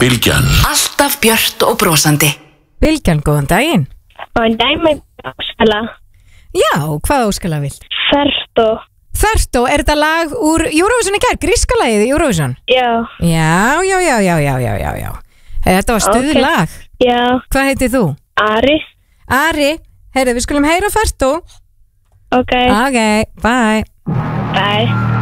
Bylgjan. Alltaf björt og brosandi. Bylgjan, góðan daginn. Góðan daginn með Óskala. Já, hvað Óskala vill? Fertó. Fertó, er þetta lag úr Eurovision í gær? Gríska lagið í Eurovision? Já. Já. Þetta var stuð lag. Já. Hvað heitir þú? Ari. Ari, heyrðu, við skulum heyra Fertó. Ok. Ok, bye. Bye.